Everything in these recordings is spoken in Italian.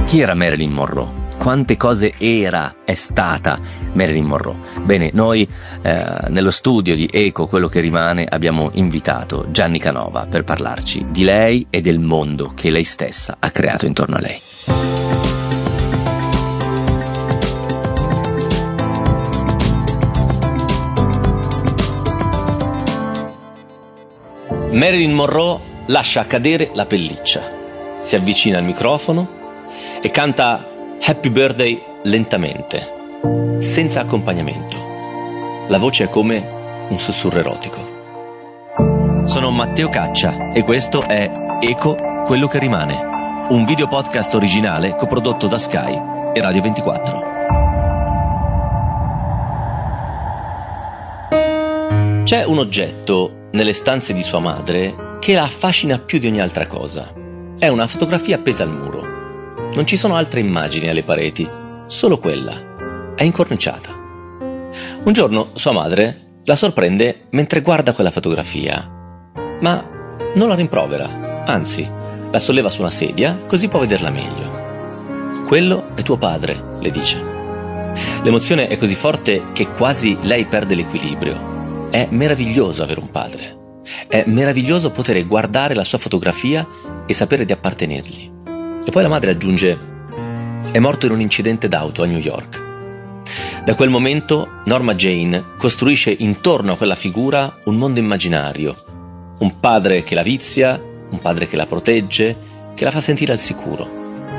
Chi era Marilyn Monroe? Quante cose è stata Marilyn Monroe? Bene, noi nello studio di Eco, quello che rimane, abbiamo invitato Gianni Canova per parlarci di lei e del mondo che lei stessa ha creato intorno a lei. Marilyn Monroe lascia cadere la pelliccia, si avvicina al microfono e canta Happy Birthday lentamente, senza accompagnamento. La voce è come un sussurro erotico. Sono Matteo Caccia e questo è Eco, quello che rimane, un video podcast originale coprodotto da Sky e Radio 24. C'è un oggetto nelle stanze di sua madre che la affascina più di ogni altra cosa. È una fotografia appesa al muro. Non ci sono altre immagini alle pareti, solo quella. È incorniciata. Un giorno sua madre la sorprende mentre guarda quella fotografia, ma non la rimprovera, anzi, la solleva su una sedia così può vederla meglio. Quello è tuo padre, le dice. L'emozione è così forte che quasi lei perde l'equilibrio. È meraviglioso avere un padre. È meraviglioso poter guardare la sua fotografia e sapere di appartenergli. E poi la madre aggiunge: è morto in un incidente d'auto a New York. Da quel momento Norma Jane costruisce intorno a quella figura un mondo immaginario. Un padre che la vizia, un padre che la protegge, che la fa sentire al sicuro.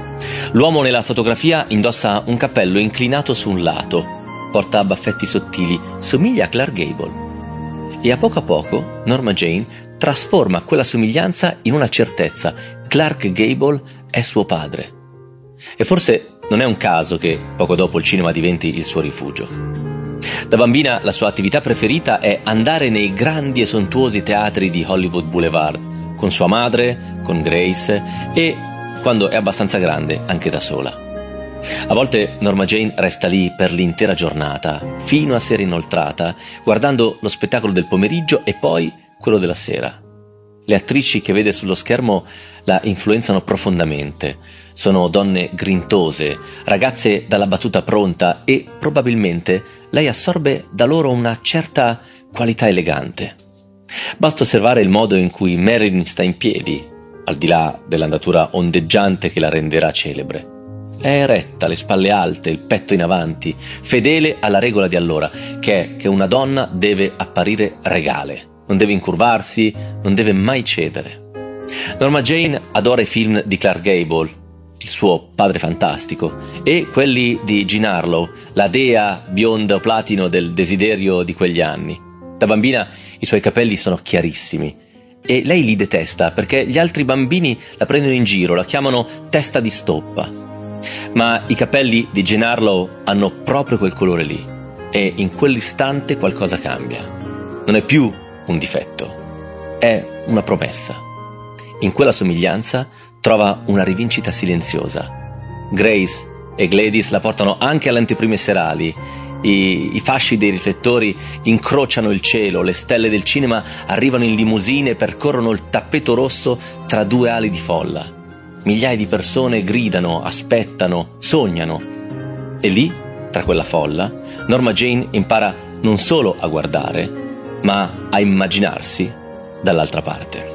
L'uomo nella fotografia indossa un cappello inclinato su un lato, porta baffetti sottili, somiglia a Clark Gable. E a poco Norma Jane trasforma quella somiglianza in una certezza: Clark Gable è suo padre. E forse non è un caso che poco dopo il cinema diventi il suo rifugio. Da bambina la sua attività preferita è andare nei grandi e sontuosi teatri di Hollywood Boulevard, con sua madre, con Grace e, quando è abbastanza grande, anche da sola. A volte Norma Jane resta lì per l'intera giornata, fino a sera inoltrata, guardando lo spettacolo del pomeriggio e poi quello della sera. Le attrici che vede sullo schermo la influenzano profondamente. Sono donne grintose, ragazze dalla battuta pronta e probabilmente lei assorbe da loro una certa qualità elegante. Basta osservare il modo in cui Marilyn sta in piedi, al di là dell'andatura ondeggiante che la renderà celebre. È eretta, le spalle alte, il petto in avanti, fedele alla regola di allora, che è che una donna deve apparire regale, non deve incurvarsi, non deve mai cedere. Norma Jane adora i film di Clark Gable, il suo padre fantastico, e quelli di Jean Harlow, la dea bionda platino del desiderio di quegli anni. Da bambina i suoi capelli sono chiarissimi e lei li detesta perché gli altri bambini la prendono in giro, la chiamano testa di stoppa. Ma i capelli di Jean Harlow hanno proprio quel colore lì e in quell'istante qualcosa cambia. Non è più un difetto, è una promessa. In quella somiglianza trova una rivincita silenziosa. Grace e Gladys la portano anche alle anteprime serali. I fasci dei riflettori incrociano il cielo, le stelle del cinema arrivano in limousine e percorrono il tappeto rosso tra due ali di folla. Migliaia di persone gridano, aspettano, sognano. E lì, tra quella folla, Norma Jane impara non solo a guardare, ma a immaginarsi dall'altra parte.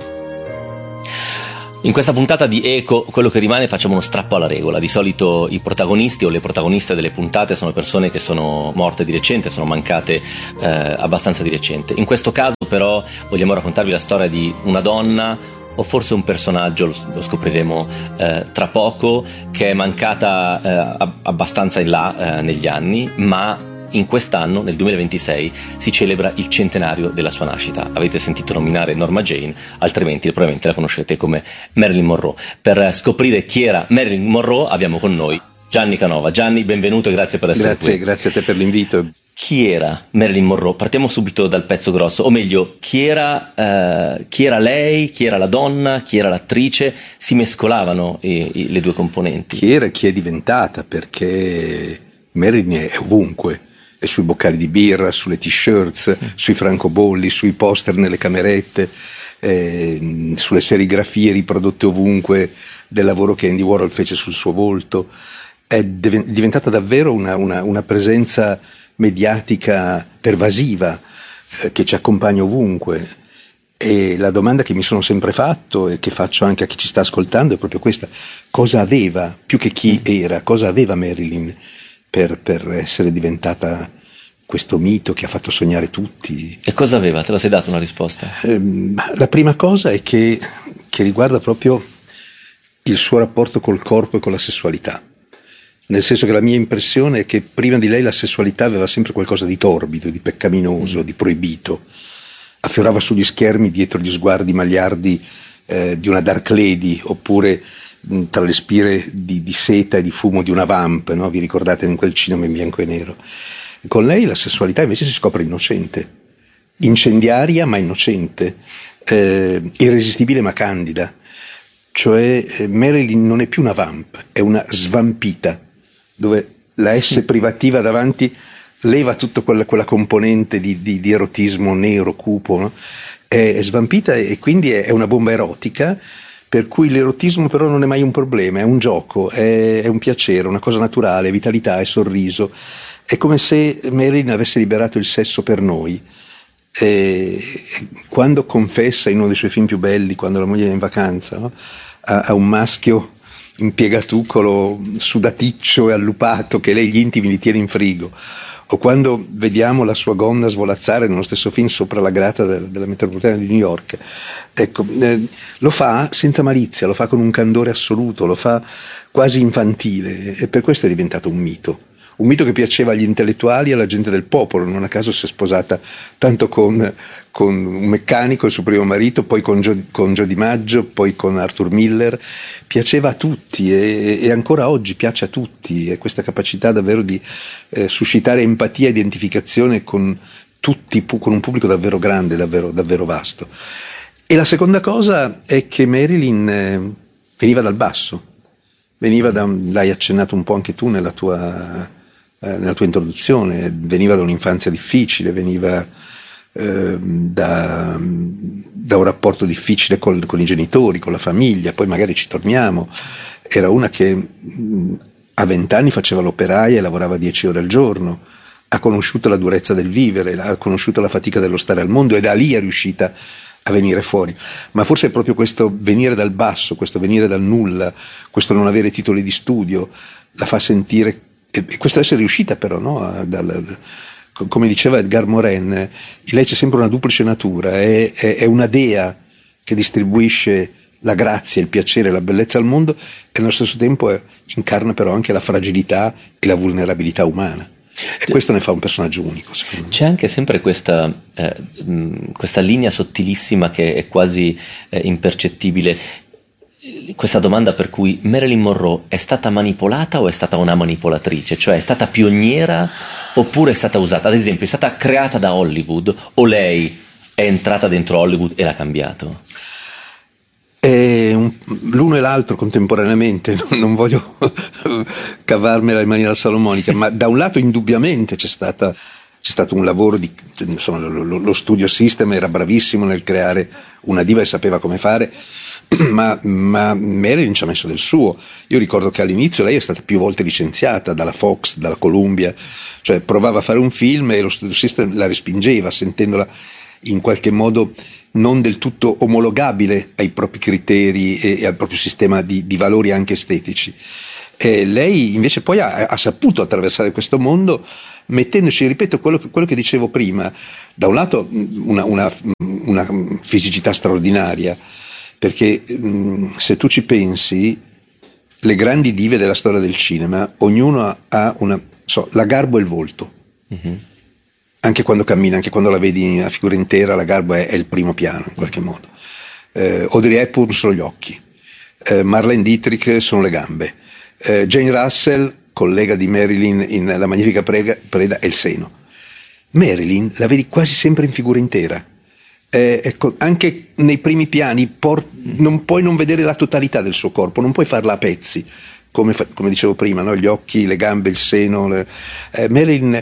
In questa puntata di Eco, quello che rimane, facciamo uno strappo alla regola. Di solito i protagonisti o le protagoniste delle puntate sono persone che sono morte di recente, sono mancate abbastanza di recente. In questo caso però vogliamo raccontarvi la storia di una donna, o forse un personaggio, lo scopriremo tra poco, che è mancata abbastanza in là negli anni, ma in quest'anno, nel 2026, si celebra il centenario della sua nascita. Avete sentito nominare Norma Jane, altrimenti probabilmente la conoscete come Marilyn Monroe. Per scoprire chi era Marilyn Monroe abbiamo con noi Gianni Canova. Gianni, benvenuto e grazie per essere qui. Grazie a te per l'invito. Chi era Marilyn Monroe? Partiamo subito dal pezzo grosso, o meglio, chi era lei, chi era la donna, chi era l'attrice? Si mescolavano le due componenti. Chi era, chi è diventata, perché Marilyn è ovunque, è sui boccali di birra, sulle t-shirts, sui francobolli, sui poster nelle camerette, sulle serigrafie riprodotte ovunque del lavoro che Andy Warhol fece sul suo volto. È diventata davvero una presenza mediatica pervasiva che ci accompagna ovunque. E la domanda che mi sono sempre fatto e che faccio anche a chi ci sta ascoltando è proprio questa: cosa aveva, più che chi era, cosa aveva Marilyn per essere diventata questo mito che ha fatto sognare tutti? E cosa aveva? Te la sei data una risposta? La prima cosa è che riguarda proprio il suo rapporto col corpo e con la sessualità. Nel senso che la mia impressione è che prima di lei la sessualità aveva sempre qualcosa di torbido, di peccaminoso, di proibito. Affiorava sugli schermi dietro gli sguardi magliardi di una dark lady, oppure tra le spire di seta e di fumo di una vamp, no? Vi ricordate in quel cinema in bianco e nero? Con lei la sessualità invece si scopre innocente, incendiaria ma innocente, irresistibile ma candida. Cioè Marilyn non è più una vamp, è una svampita, dove la S privativa davanti leva tutta quella componente di erotismo nero, cupo, no? È svampita e quindi è una bomba erotica, per cui l'erotismo però non è mai un problema, è un gioco, è un piacere, una cosa naturale, è vitalità, è sorriso. È come se Marilyn avesse liberato il sesso per noi. Quando confessa in uno dei suoi film più belli, quando la moglie è in vacanza, no? a un maschio impiegatucolo, sudaticcio e allupato, che lei gli intimi li tiene in frigo, o quando vediamo la sua gonna svolazzare nello stesso film sopra la grata della metropolitana di New York, ecco, lo fa senza malizia, lo fa con un candore assoluto, lo fa quasi infantile, e per questo è diventato un mito che piaceva agli intellettuali e alla gente del popolo. Non a caso si è sposata tanto con un meccanico, il suo primo marito, poi con Joe DiMaggio, poi con Arthur Miller. Piaceva a tutti e ancora oggi piace a tutti, e questa capacità davvero di suscitare empatia e identificazione con tutti, con un pubblico davvero grande, davvero vasto. E la seconda cosa è che Marilyn veniva dal basso, l'hai accennato un po' anche tu nella tua introduzione, veniva da un'infanzia difficile, veniva da un rapporto difficile con i genitori, con la famiglia, poi magari ci torniamo. Era una che a 20 anni faceva l'operaia e lavorava 10 ore al giorno, ha conosciuto la durezza del vivere, ha conosciuto la fatica dello stare al mondo, e da lì è riuscita a venire fuori. Ma forse è proprio questo venire dal basso, questo venire dal nulla, questo non avere titoli di studio, la fa sentire, e questo essere riuscita però, no? Come diceva Edgar Morin, in lei c'è sempre una duplice natura, è una dea che distribuisce la grazia, il piacere, la bellezza al mondo, e allo stesso tempo incarna però anche la fragilità e la vulnerabilità umana. E questo ne fa un personaggio unico, secondo me. C'è anche sempre questa linea sottilissima che è quasi impercettibile. Questa domanda per cui Marilyn Monroe è stata manipolata o è stata una manipolatrice? Cioè è stata pioniera oppure è stata usata? Ad esempio, è stata creata da Hollywood o lei è entrata dentro Hollywood e l'ha cambiato? L'uno e l'altro contemporaneamente, non voglio cavarmela in maniera salomonica, ma da un lato indubbiamente c'è stato un lavoro insomma, lo studio system era bravissimo nel creare una diva e sapeva come fare, ma Marilyn ci ha messo del suo. Io ricordo che all'inizio lei è stata più volte licenziata dalla Fox, dalla Columbia, cioè provava a fare un film e lo studio system la respingeva, sentendola in qualche modo non del tutto omologabile ai propri criteri e al proprio sistema di valori anche estetici. Lei invece poi ha saputo attraversare questo mondo, mettendoci, ripeto, quello che dicevo prima, da un lato una fisicità straordinaria, perché se tu ci pensi, le grandi dive della storia del cinema, ognuno ha la garbo e il volto. Mm-hmm. Anche quando cammina, anche quando la vedi a figura intera, la garbo è il primo piano in qualche modo. Audrey Hepburn sono gli occhi, Marlene Dietrich sono le gambe, Jane Russell, collega di Marilyn in La magnifica preda, è il seno. Marilyn la vedi quasi sempre in figura intera. Ecco, anche nei primi piani non puoi non vedere la totalità del suo corpo, non puoi farla a pezzi, come dicevo prima, no? Gli occhi, le gambe, il seno. Marilyn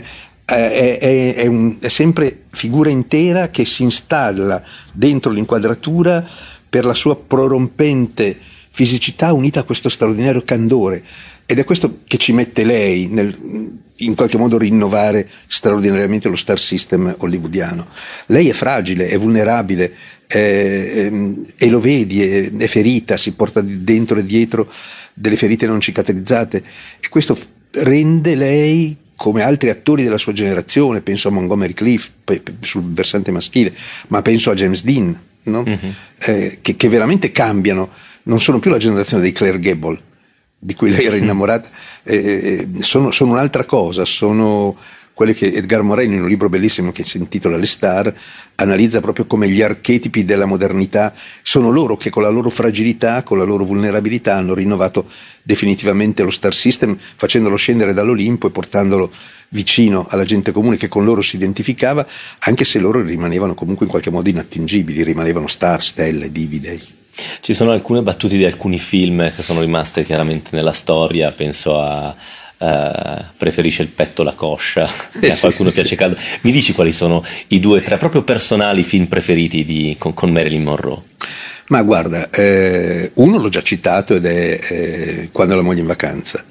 è sempre figura intera che si installa dentro l'inquadratura per la sua prorompente fisicità unita a questo straordinario candore, ed è questo che ci mette lei nel in qualche modo rinnovare straordinariamente lo star system hollywoodiano. Lei è fragile, è vulnerabile, e lo vedi, è ferita, si porta dentro e dietro delle ferite non cicatrizzate, e questo rende lei, come altri attori della sua generazione, penso a Montgomery Clift sul versante maschile, ma penso a James Dean, no? Che veramente cambiano, non sono più la generazione dei Claire Gable di cui lei era innamorata, sono un'altra cosa, sono quelle che Edgar Morin, in un libro bellissimo che si intitola Le Star, analizza proprio come gli archetipi della modernità. Sono loro che con la loro fragilità, con la loro vulnerabilità hanno rinnovato definitivamente lo star system, facendolo scendere dall'Olimpo e portandolo vicino alla gente comune che con loro si identificava, anche se loro rimanevano comunque in qualche modo inattingibili, rimanevano star, stelle, divi, dei. Ci sono alcune battute di alcuni film che sono rimaste chiaramente nella storia, penso a preferisce il petto la coscia, a qualcuno piace caldo. Mi dici quali sono i 2 o 3 proprio personali film preferiti con Marilyn Monroe? Ma guarda, uno l'ho già citato ed è Quando la moglie è in vacanza,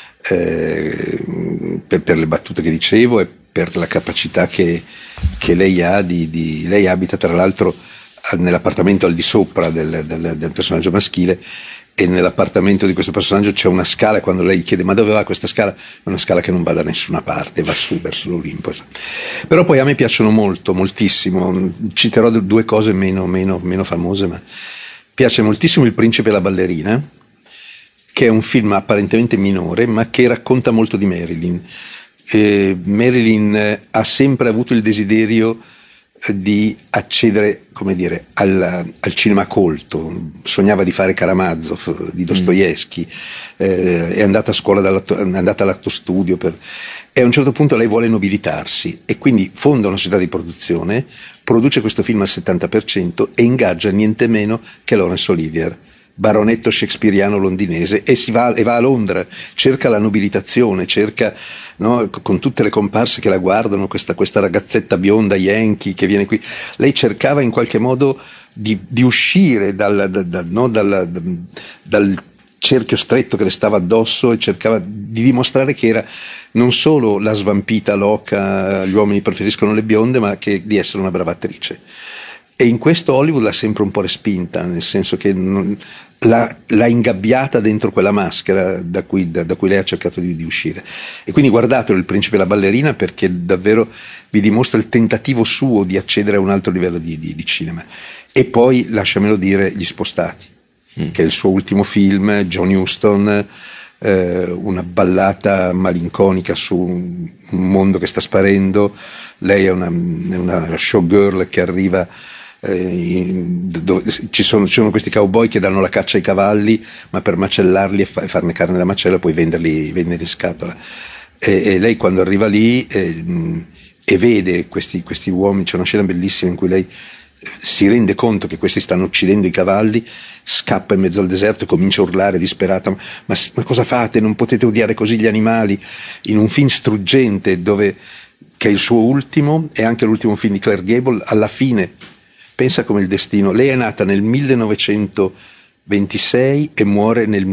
per le battute che dicevo e per la capacità che lei ha lei abita tra l'altro nell'appartamento al di sopra del personaggio maschile, e nell'appartamento di questo personaggio c'è una scala, e quando lei chiede ma dove va questa scala, è una scala che non va da nessuna parte, va su verso l'Olimpo. Però poi a me piacciono moltissimo, citerò 2 cose meno famose, ma piace moltissimo Il principe e la ballerina, che è un film apparentemente minore ma che racconta molto di Marilyn. Marilyn ha sempre avuto il desiderio di accedere, come dire, al cinema colto, sognava di fare Karamazov di Dostoevsky, è andata a scuola, è andata all'atto studio e a un certo punto lei vuole nobilitarsi e quindi fonda una società di produzione, produce questo film al 70% e ingaggia niente meno che Laurence Olivier, baronetto shakespeariano londinese, e va a Londra, cerca la nobilitazione, cerca, no, con tutte le comparse che la guardano, questa ragazzetta bionda yankee che viene qui. Lei cercava in qualche modo di uscire dal cerchio stretto che le stava addosso, e cercava di dimostrare che era non solo la svampita loca, gli uomini preferiscono le bionde, ma che di essere una brava attrice. E in questo Hollywood l'ha sempre un po' respinta, nel senso che l'ha ingabbiata dentro quella maschera da cui lei ha cercato di uscire. E quindi guardatelo Il principe e la ballerina, perché davvero vi dimostra il tentativo suo di accedere a un altro livello di cinema. E poi, lasciamelo dire, Gli Spostati, che è il suo ultimo film, John Huston, una ballata malinconica su un mondo che sta sparendo. Lei è una showgirl che arriva, ci sono questi cowboy che danno la caccia ai cavalli, ma per macellarli e farne carne da macello, poi venderli in scatola. E lei quando arriva lì e vede questi uomini, c'è una scena bellissima in cui lei si rende conto che questi stanno uccidendo i cavalli, scappa in mezzo al deserto e comincia a urlare disperata: ma cosa fate? Non potete odiare così gli animali, in un film struggente che è il suo ultimo, e anche l'ultimo film di Claire Gable. Alla fine pensa come il destino, lei è nata nel 1926 e muore nel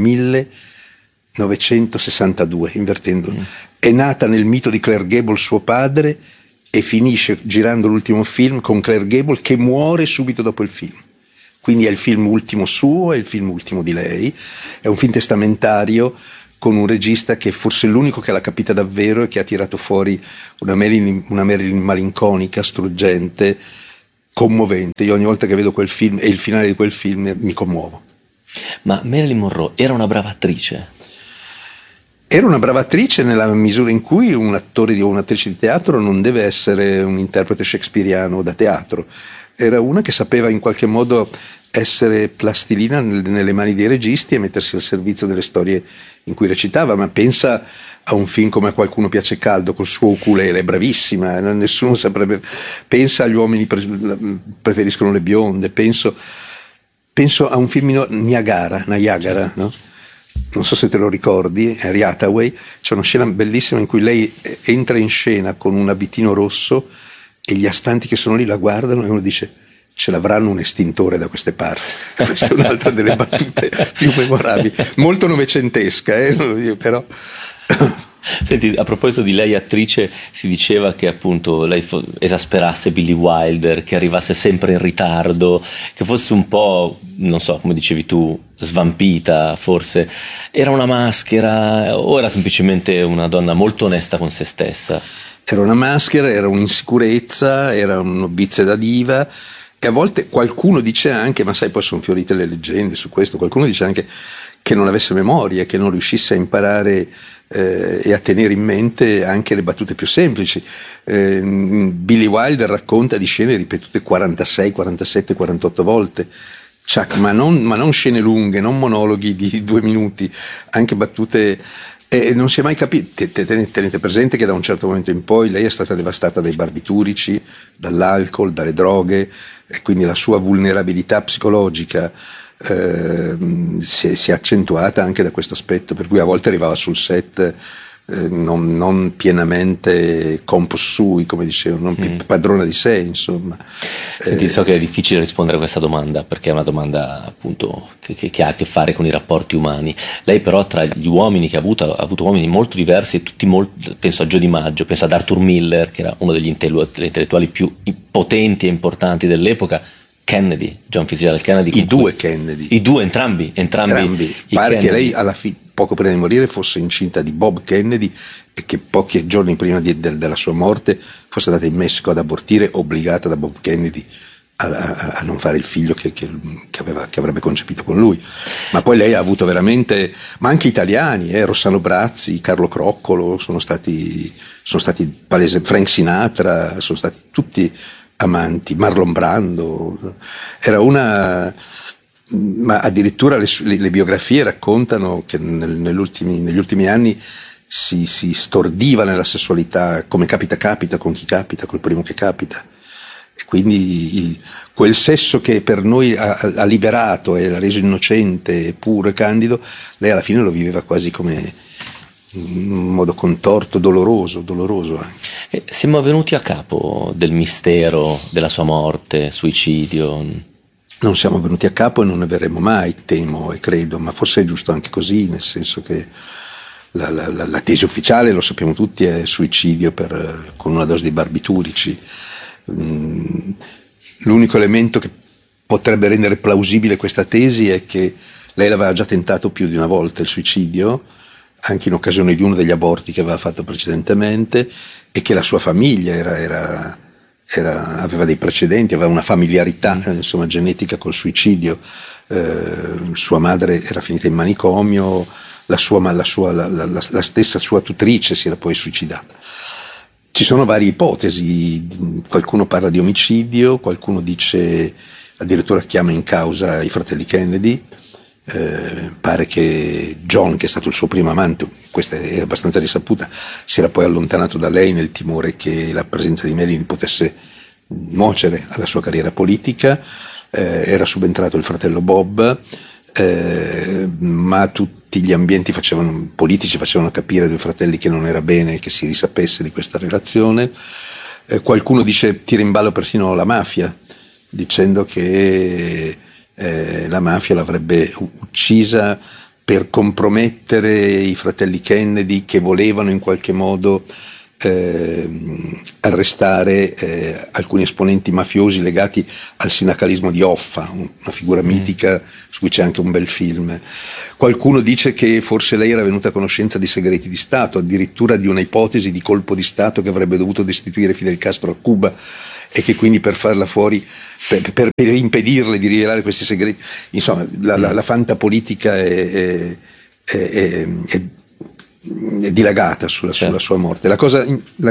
1962, invertendo. È nata nel mito di Claire Gable, suo padre, e finisce girando l'ultimo film con Claire Gable che muore subito dopo il film. Quindi è il film ultimo suo, è il film ultimo di lei, è un film testamentario con un regista che forse è l'unico che l'ha capita davvero e che ha tirato fuori una Marilyn malinconica, struggente, commovente. Io ogni volta che vedo quel film e il finale di quel film mi commuovo. Ma Marilyn Monroe era una brava attrice? Era una brava attrice nella misura in cui un attore o un'attrice di teatro non deve essere un interprete shakespeariano da teatro. Era una che sapeva in qualche modo essere plastilina nelle mani dei registi e mettersi al servizio delle storie in cui recitava. Ma pensa a un film come A qualcuno piace caldo col suo ukulele, bravissima, nessuno saprebbe. Pensa agli uomini preferiscono le bionde, penso a un film Niagara, no? non so se te lo ricordi, Harry Hathaway, c'è una scena bellissima in cui lei entra in scena con un abitino rosso e gli astanti che sono lì la guardano e uno dice: ce l'avranno un estintore da queste parti. Questa è un'altra delle battute più memorabili, molto novecentesca, però. Senti, a proposito di lei attrice, si diceva che appunto lei esasperasse Billy Wilder, che arrivasse sempre in ritardo, che fosse un po', non so, come dicevi tu, svampita forse. Era una maschera o era semplicemente una donna molto onesta con se stessa? Era una maschera, era un'insicurezza, era un obizio da diva. E a volte qualcuno dice anche, ma sai, poi sono fiorite le leggende su questo, qualcuno dice anche che non avesse memoria, che non riuscisse a imparare e a tenere in mente anche le battute più semplici. Billy Wilder racconta di scene ripetute 46, 47, 48 volte. Chuck, ma non scene lunghe, non monologhi di 2 minuti, anche battute. E non si è mai capito. Tenete presente che da un certo momento in poi lei è stata devastata dai barbiturici, dall'alcol, dalle droghe, e quindi la sua vulnerabilità psicologica si è accentuata anche da questo aspetto, per cui a volte arrivava sul set non pienamente compos sui, come dicevano, non padrona di sé, insomma. Senti, so che è difficile rispondere a questa domanda, perché è una domanda appunto che ha a che fare con i rapporti umani. Lei però tra gli uomini che ha avuto uomini molto diversi e tutti penso a Joe DiMaggio, penso ad Arthur Miller, che era uno degli intellettuali più potenti e importanti dell'epoca, Kennedy, John Fitzgerald Kennedy. I due Kennedy. I due, entrambi. Pare che lei poco prima di morire fosse incinta di Bob Kennedy e che pochi giorni prima della sua morte fosse andata in Messico ad abortire, obbligata da Bob Kennedy a non fare il figlio che avrebbe concepito con lui. Ma poi lei ha avuto veramente, ma anche italiani, Rossano Brazzi, Carlo Croccolo, sono stati palese, Frank Sinatra, sono stati tutti amanti, Marlon Brando. Ma addirittura le biografie raccontano che negli ultimi anni si stordiva nella sessualità, come capita con chi capita, col primo che capita. E quindi quel sesso che per noi ha liberato e l'ha reso innocente, puro e candido, lei alla fine lo viveva quasi come in modo contorto, doloroso anche. Siamo venuti a capo del mistero della sua morte, suicidio? Non siamo venuti a capo e non ne verremo mai, temo e credo, ma forse è giusto anche così, nel senso che la tesi ufficiale, lo sappiamo tutti, è suicidio con una dose di barbiturici. L'unico elemento che potrebbe rendere plausibile questa tesi è che lei l'aveva già tentato più di una volta il suicidio, anche in occasione di uno degli aborti che aveva fatto precedentemente, e che la sua famiglia aveva dei precedenti, aveva una familiarità genetica col suicidio. Sua madre era finita in manicomio, la stessa sua tutrice si era poi suicidata. Ci sono varie ipotesi, qualcuno parla di omicidio, qualcuno dice, addirittura chiama in causa i fratelli Kennedy. Pare che John, che è stato il suo primo amante, questa è abbastanza risaputa, si era poi allontanato da lei nel timore che la presenza di Marilyn potesse nuocere alla sua carriera politica. Era subentrato il fratello Bob, ma tutti gli ambienti politici facevano capire ai due fratelli che non era bene che si risapesse di questa relazione. Qualcuno tira in ballo persino la mafia, dicendo che la mafia l'avrebbe uccisa per compromettere i fratelli Kennedy, che volevano in qualche modo arrestare alcuni esponenti mafiosi legati al sindacalismo di Hoffa, una figura mitica su cui c'è anche un bel film. Qualcuno dice che forse lei era venuta a conoscenza di segreti di Stato, addirittura di una ipotesi di colpo di Stato che avrebbe dovuto destituire Fidel Castro a Cuba, e che quindi per farla fuori, per impedirle di rivelare questi segreti, insomma la fantapolitica è dilagata sulla sua morte. La cosa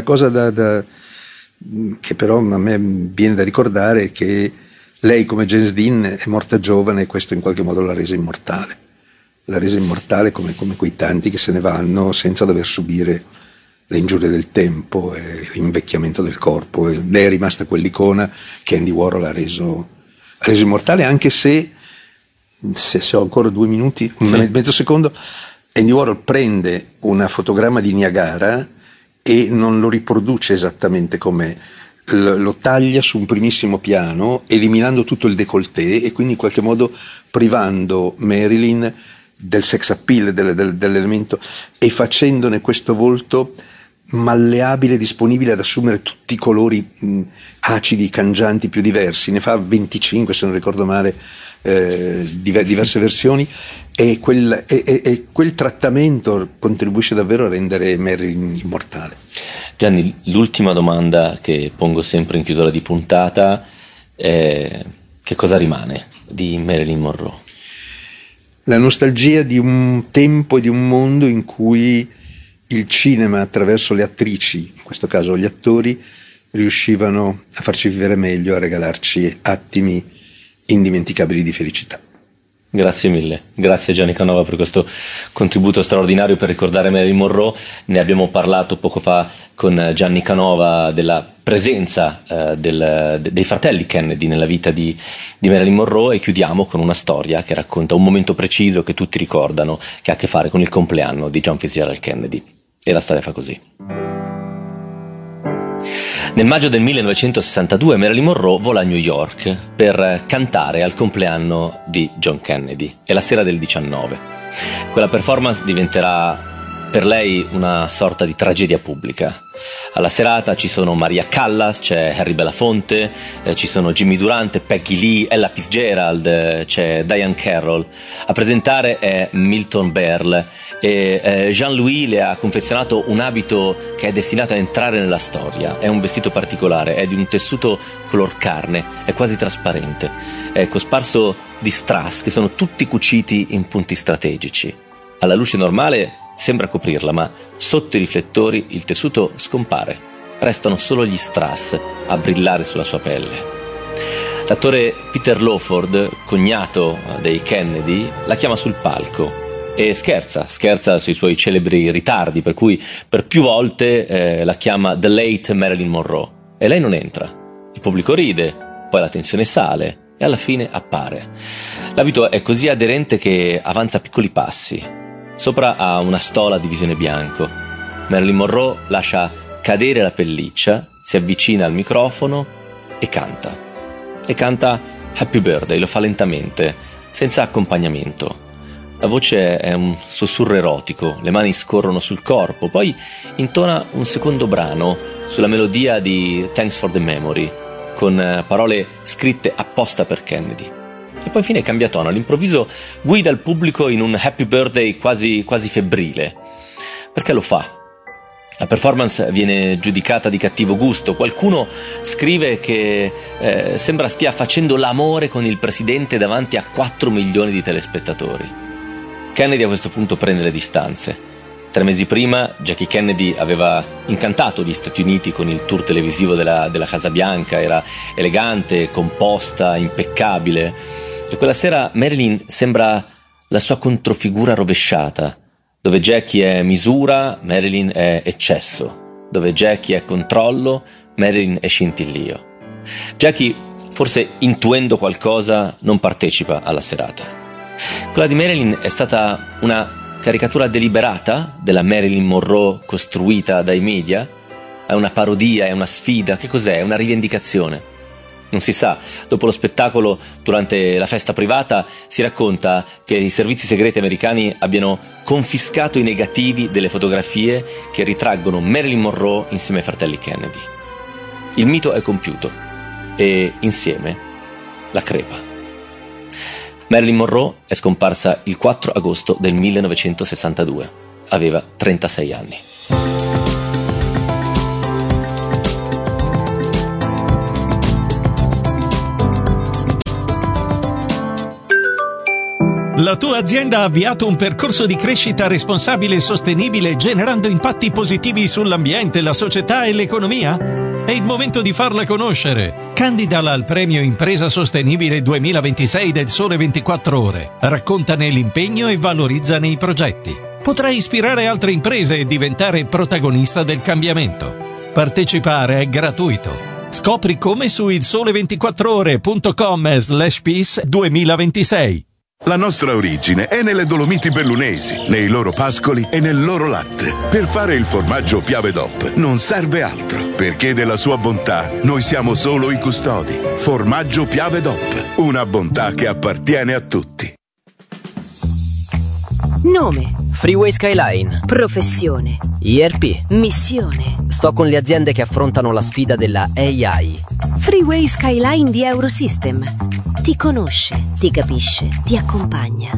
che però a me viene da ricordare è che lei, come James Dean, è morta giovane, e questo in qualche modo l'ha resa immortale come quei tanti che se ne vanno senza dover subire le ingiurie del tempo e l'invecchiamento del corpo. E lei è rimasta quell'icona che Andy Warhol ha reso immortale, anche se se ho ancora 2 minuti, mezzo secondo, Andy Warhol prende un fotogramma di Niagara e non lo riproduce esattamente com'è, lo taglia su un primissimo piano, eliminando tutto il décolleté e quindi in qualche modo privando Marilyn del sex appeal, dell'elemento, e facendone questo volto malleabile, disponibile ad assumere tutti i colori acidi, cangianti, più diversi. Ne fa 25, se non ricordo male, diverse versioni, e quel trattamento contribuisce davvero a rendere Marilyn immortale. Gianni, l'ultima domanda che pongo sempre in chiusura di puntata è: che cosa rimane di Marilyn Monroe? La nostalgia di un tempo e di un mondo in cui il cinema, attraverso le attrici, in questo caso gli attori, riuscivano a farci vivere meglio, a regalarci attimi indimenticabili di felicità. Grazie mille, grazie Gianni Canova per questo contributo straordinario per ricordare Marilyn Monroe. Ne abbiamo parlato poco fa con Gianni Canova della presenza dei fratelli Kennedy nella vita di Marilyn Monroe, e chiudiamo con una storia che racconta un momento preciso che tutti ricordano, che ha a che fare con il compleanno di John Fitzgerald Kennedy, e la storia fa così. Nel maggio del 1962 Marilyn Monroe vola a New York per cantare al compleanno di John Kennedy. È la sera del 19. Quella performance diventerà per lei una sorta di tragedia pubblica. Alla serata ci sono Maria Callas, c'è Harry Belafonte, ci sono Jimmy Durante, Peggy Lee, Ella Fitzgerald, c'è Diane Carroll. A presentare è Milton Berle, e Jean-Louis le ha confezionato un abito che è destinato a entrare nella storia. È un vestito particolare, è di un tessuto color carne, è quasi trasparente, è cosparso di strass che sono tutti cuciti in punti strategici. Alla luce normale sembra coprirla, ma sotto i riflettori il tessuto scompare. Restano solo gli strass a brillare sulla sua pelle. L'attore Peter Lawford, cognato dei Kennedy, la chiama sul palco e scherza sui suoi celebri ritardi, per cui per più volte la chiama The Late Marilyn Monroe, e lei non entra. Il pubblico ride, poi la tensione sale e alla fine appare. L'abito è così aderente che avanza piccoli passi. Sopra ha una stola di visone bianco. Marilyn Monroe lascia cadere la pelliccia, si avvicina al microfono e canta. E canta Happy Birthday, lo fa lentamente, senza accompagnamento. La voce è un sussurro erotico, le mani scorrono sul corpo, poi intona un secondo brano sulla melodia di Thanks for the Memory, con parole scritte apposta per Kennedy. E poi infine cambia tono, all'improvviso guida il pubblico in un Happy Birthday quasi febbrile. Perché lo fa? La performance viene giudicata di cattivo gusto. Qualcuno scrive che sembra stia facendo l'amore con il presidente davanti a 4 milioni di telespettatori. Kennedy a questo punto prende le distanze. 3 mesi prima Jackie Kennedy aveva incantato gli Stati Uniti con il tour televisivo della Casa Bianca, era elegante, composta, impeccabile. E quella sera Marilyn sembra la sua controfigura rovesciata, dove Jackie è misura, Marilyn è eccesso, dove Jackie è controllo, Marilyn è scintillio. Jackie, forse intuendo qualcosa, non partecipa alla serata. Quella di Marilyn è stata una caricatura deliberata della Marilyn Monroe costruita dai media? È una parodia, è una sfida? Che cos'è? È una rivendicazione? Non si sa. Dopo lo spettacolo, durante la festa privata, si racconta che i servizi segreti americani abbiano confiscato i negativi delle fotografie che ritraggono Marilyn Monroe insieme ai fratelli Kennedy. Il mito è compiuto e insieme la crepa. Marilyn Monroe è scomparsa il 4 agosto del 1962. Aveva 36 anni. La tua azienda ha avviato un percorso di crescita responsabile e sostenibile, generando impatti positivi sull'ambiente, la società e l'economia? È il momento di farla conoscere. Candidala al premio Impresa Sostenibile 2026 del Sole 24 Ore. Raccontane l'impegno e valorizzane i progetti. Potrai ispirare altre imprese e diventare protagonista del cambiamento. Partecipare è gratuito. Scopri come su ilsole24ore.com/peace 2026. La nostra origine è nelle Dolomiti Bellunesi, nei loro pascoli e nel loro latte. Per fare il formaggio Piave DOP non serve altro, perché della sua bontà noi siamo solo i custodi. Formaggio Piave DOP, una bontà che appartiene a tutti. Nome: Freeway Skyline. professione, IRP. missione. Sto con le aziende che affrontano la sfida della AI. Freeway Skyline di Eurosystem. Ti conosce, ti capisce, ti accompagna.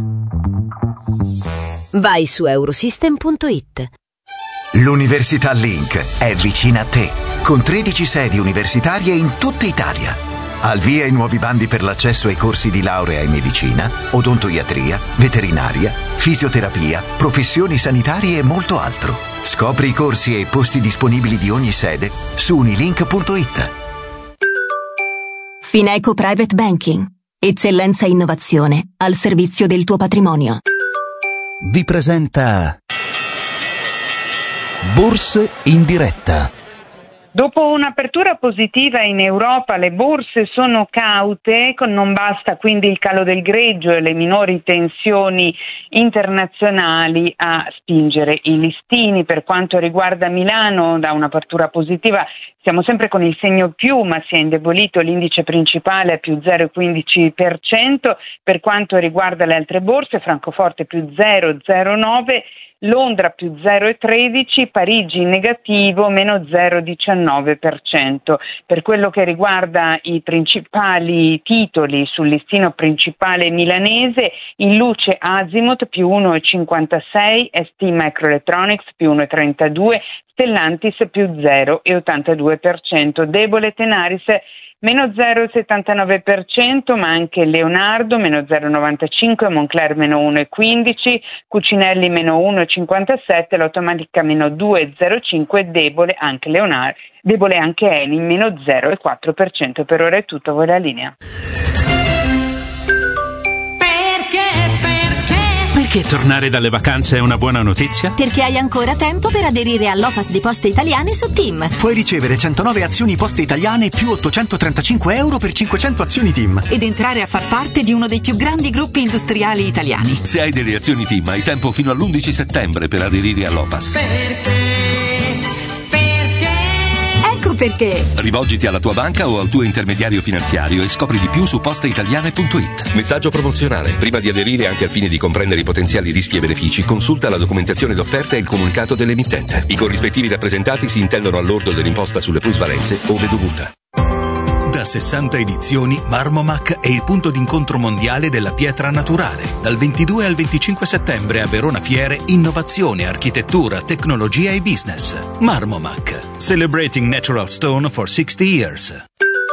Vai su eurosystem.it. L'Università Link è vicina a te, con 13 sedi universitarie in tutta Italia. Al via i nuovi bandi per l'accesso ai corsi di laurea in medicina, odontoiatria, veterinaria, fisioterapia, professioni sanitarie e molto altro. Scopri i corsi e i posti disponibili di ogni sede su unilink.it. Fineco Private Banking. Eccellenza e innovazione al servizio del tuo patrimonio. Vi presenta Borse in diretta. Dopo un'apertura positiva in Europa, le borse sono caute, non basta quindi il calo del greggio e le minori tensioni internazionali a spingere i listini. Per quanto riguarda Milano, da un'apertura positiva siamo sempre con il segno più, ma si è indebolito l'indice principale a più 0,15%. Per quanto riguarda le altre borse, Francoforte più 0,09%, Londra più 0,13%, Parigi in negativo meno 0,19%. Per quello che riguarda i principali titoli sul listino principale milanese, in luce Azimut più 1,56%, ST Microelectronics più 1,32%, Stellantis più 0,82%, debole Tenaris meno 0,79%, ma anche Leonardo meno 0,95%, Moncler meno 1,15%, Cucinelli meno 1,57%, l'Automatica meno 2,05%, debole anche Leonardo, debole anche Eni meno 0,4%. Per ora è tutto, a voi la linea. Perché tornare dalle vacanze è una buona notizia? Perché hai ancora tempo per aderire all'OPAS di Poste Italiane su TIM. Puoi ricevere 109 azioni Poste Italiane più 835 euro per 500 azioni TIM. Ed entrare a far parte di uno dei più grandi gruppi industriali italiani. Se hai delle azioni TIM hai tempo fino all'11 settembre per aderire all'OPAS. Ecco perché. Rivolgiti alla tua banca o al tuo intermediario finanziario e scopri di più su posteitaliane.it. Messaggio promozionale. Prima di aderire, anche al fine di comprendere i potenziali rischi e benefici, consulta la documentazione d'offerta e il comunicato dell'emittente. I corrispettivi rappresentati si intendono al lordo dell'imposta sulle plusvalenze ove dovuta. Da 60 edizioni, Marmomac è il punto d'incontro mondiale della pietra naturale. Dal 22 al 25 settembre a Verona Fiere, innovazione, architettura, tecnologia e business. Marmomac, celebrating natural stone for 60 years.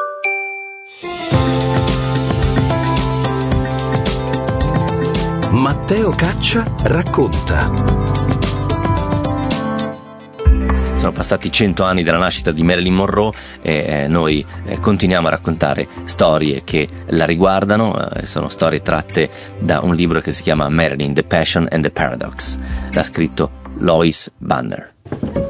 Matteo Caccia racconta. Sono passati 100 anni dalla nascita di Marilyn Monroe e noi continuiamo a raccontare storie che la riguardano. Sono storie tratte da un libro che si chiama Marilyn, The Passion and the Paradox. L'ha scritto Lois Banner.